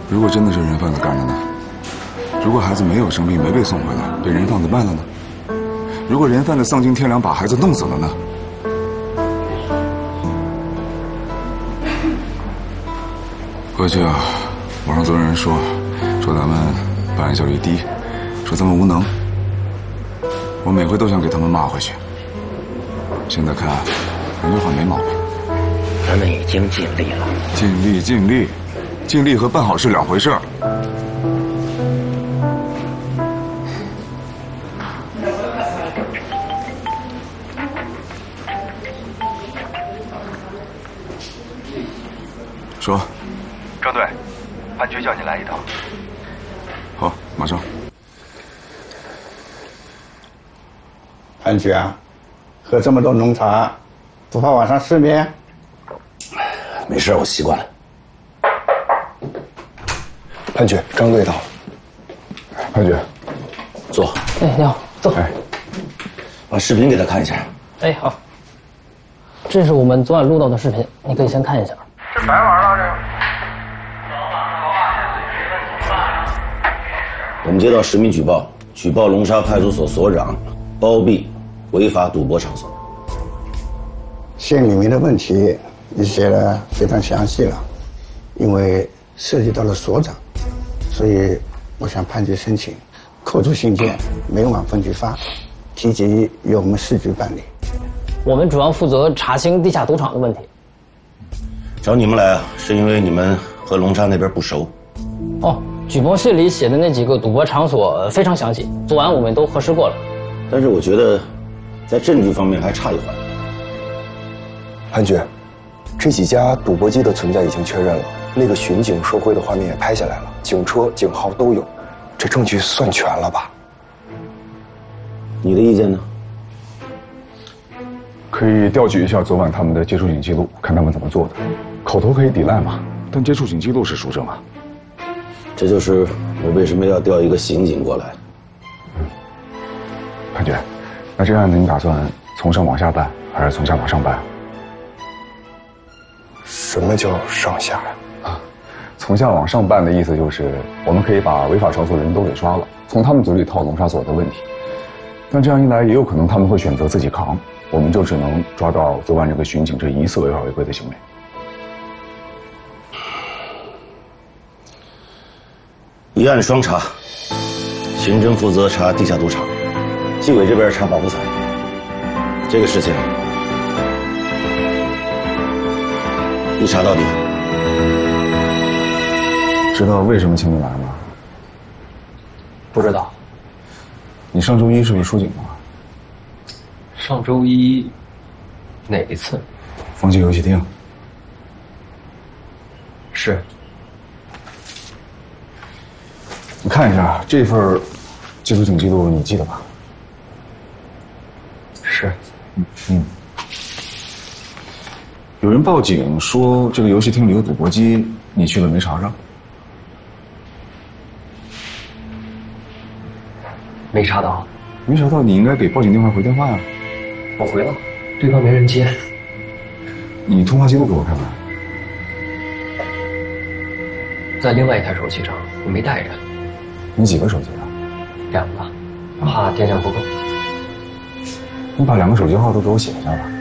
如果真的是人贩子干的呢？如果孩子没有生病，没被送回来，被人贩子卖了呢？如果人贩子丧尽天良，把孩子弄死了呢？回去啊，网上总有人说咱们办案效率低，说咱们无能。我每回都想给他们骂回去。现在看，人家话没毛病。 咱们已经尽力了。 尽力和办好是两回事儿。说， 郑队，潘局叫你来一趟。 好，马上。 潘局啊，喝这么多浓茶，不怕晚上失眠？ 没事，我习惯了。潘局，张队到了。 潘局， 坐。 哎，你好，坐。 哎， 把视频给他看一下。 哎，好。这是我们昨晚录到的视频，你可以先看一下。 这白玩了这个。 我们接到实名举报龙沙派出所所长包庇违法赌博场所。 县里面的问题你写得非常详细了，因为涉及到了所长，所以我向潘局申请扣除信件，每晚分局发，提及由我们市局办理。 我们主要负责查清地下赌场的问题。 找你们来啊，是因为你们和龙沙那边不熟。 哦，举报信里写的那几个赌博场所非常详细，昨晚我们都核实过了。 但是我觉得，在证据方面还差一环。 潘局，这几家赌博机的存在已经确认了，那个巡警受贿的画面也拍下来了，警车、警号都有，这证据算全了吧？ 你的意见呢？ 可以调取一下昨晚他们的接触警记录，看他们怎么做的。口头可以抵赖嘛，但接触警记录是书证啊。 这就是我为什么要调一个刑警过来。 潘局，那这案子你打算从上往下办，还是从下往上办？ 什么叫上下呀？ 从下往上办的意思就是，我们可以把违法场所的人都给抓了，从他们嘴里套龙沙所的问题。但这样一来，也有可能他们会选择自己扛，我们就只能抓到昨晚这个巡警这疑似违法违规的行为。 一案双查，刑侦负责查地下赌场，纪委这边查保护伞。这个事情一查到底。 知道为什么请你来吗？ 不知道。 你上周一是不是出警了？ 上周一哪一次？ 风景游戏厅。 是。 你看一下这份接触警记录，你记得吧？ 是。 有人报警说这个游戏厅里有赌博机，你去了没查上？ 没查到。 没查到，你应该给报警电话回电话呀。 我回了，对方没人接。 你通话记录给我看看。 在另外一台手机上，我没带着。 你几个手机啊 2个，怕电量不够。 你把2个手机号都给我写一下吧。